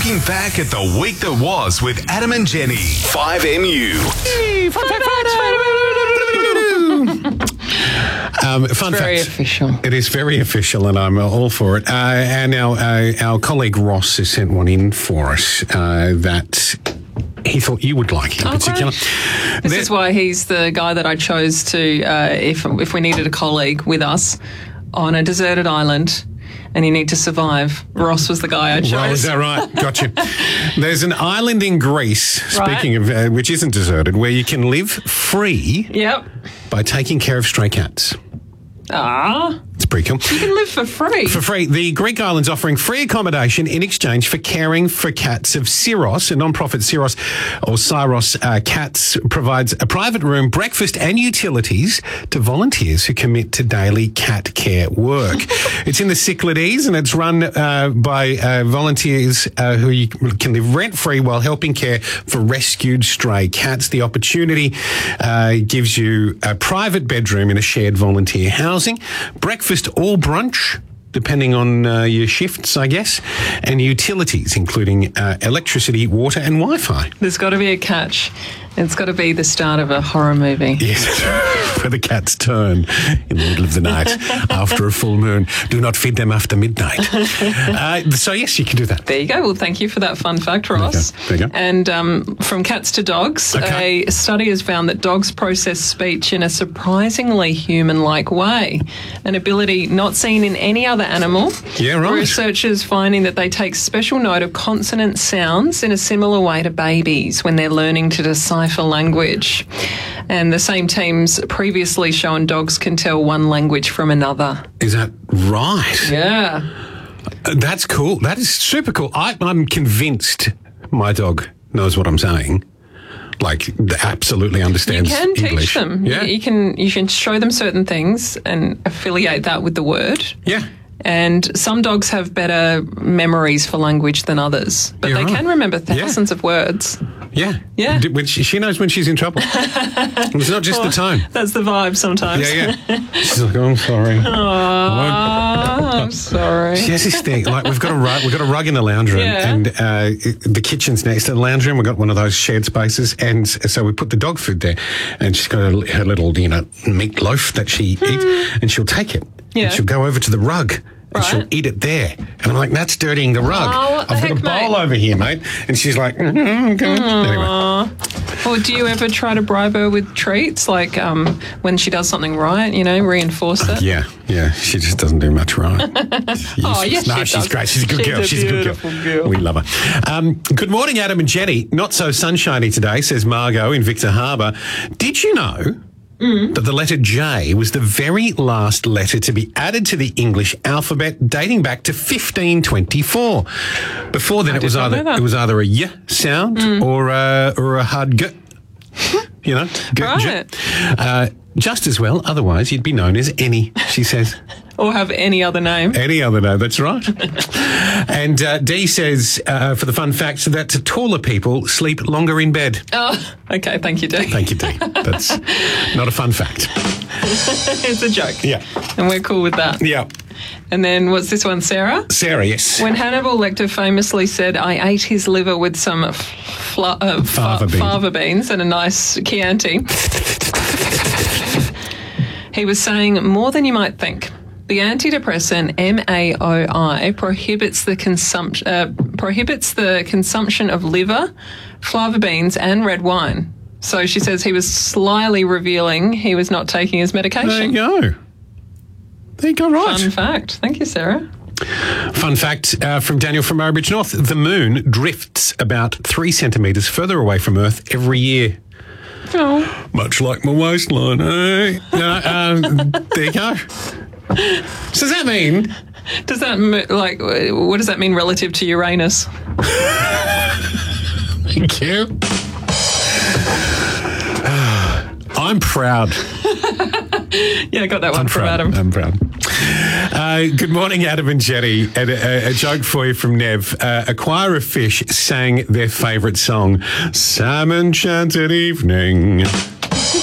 Looking back at the week that was with Adam and Jenny. 5MU. Fun fact. Very official. It is very official, and I'm all for it. And our colleague Ross has sent one in for us that he thought you would like in particular. This is why he's the guy that I chose to, if we needed a colleague with us on a deserted island and you need to survive, Ross was the guy I chose. Well, is that right? Gotcha. There's an island in Greece, speaking of, which isn't deserted, where you can live free by taking care of stray cats. It's pretty cool. You can live for free. For free. The Greek island's offering free accommodation in exchange for caring for cats of Syros. A non-profit Syros Cats provides a private room, breakfast and utilities to volunteers who commit to daily cat care work. It's in the Cyclades and it's run by volunteers who you can live rent-free while helping care for rescued stray cats. The opportunity gives you a private bedroom in a shared volunteer housing, breakfast or brunch, depending on your shifts, I guess, and utilities, including electricity, water and Wi-Fi. There's got to be a catch. It's got to be the start of a horror movie. Yes, where the cats turn in the middle of the night after a full moon. Do not feed them after midnight. So, yes, you can do that. There you go. Well, thank you for that fun fact, Ross. There you go. And from cats to dogs, a study has found that dogs process speech in a surprisingly human-like way, an ability not seen in any other animal. Yeah, right. Researchers finding that they take special note of consonant sounds in a similar way to babies when they're learning to decipher language. And the same team's previously shown dogs can tell one language from another. Is that right? Yeah. That's cool. That is super cool. I'm convinced my dog knows what I'm saying. Like, absolutely understands English. You can teach them. Yeah. You can show them certain things and affiliate that with the word. Yeah. And some dogs have better memories for language than others, but they can remember thousands of words. Yeah. Yeah. She knows when she's in trouble. It's not just the tone. That's the vibe sometimes. Yeah. She's like, oh, I'm sorry. I'm sorry. She has this thing, like we've got a rug in the lounge room and the kitchen's next to the lounge room. We've got one of those shared spaces, and so we put the dog food there, and she's got her little, meat loaf that she eats, and she'll take it. Yeah. And she'll go over to the rug and she'll eat it there. And I'm like, that's dirtying the rug. Oh, I've got a bowl over here, mate. And she's like, Anyway. Or do you ever try to bribe her with treats, like when she does something right, reinforce it? Yeah. She just doesn't do much right. Yes, no, she's great. She's a good girl. She's a good girl. We love her. Good morning, Adam and Jenny. Not so sunshiny today, says Margot in Victor Harbour. Did you know that the letter J was the very last letter to be added to the English alphabet, dating back to 1524. Before then, it was either a y sound or a hard g. Right. Just as well, otherwise you'd be known as any, she says. Or have any other name. Any other name, that's right. And Dee says, for the fun fact, that taller people sleep longer in bed. Oh, okay. Thank you, Dee. Thank you, Dee. That's not a fun fact. It's a joke. Yeah. And we're cool with that. Yeah. And then what's this one, Sarah? Sarah, yes. When Hannibal Lecter famously said, I ate his liver with some fava beans and a nice Chianti, he was saying more than you might think. The antidepressant MAOI prohibits the consumption of liver, fava beans, and red wine. So she says he was slyly revealing he was not taking his medication. There you go. There you go, right. Fun fact. Thank you, Sarah. Fun fact from Daniel from Murray North. The moon drifts about 3 centimetres further away from Earth every year. Oh. Much like my waistline, eh? There you go. So does that mean? What does that mean relative to Uranus? Thank you. I'm proud. Yeah, I got that one from Adam. I'm proud. Good morning, Adam and Jenny. And a joke for you from Nev. A choir of fish sang their favourite song, Salmon Chanted Evening.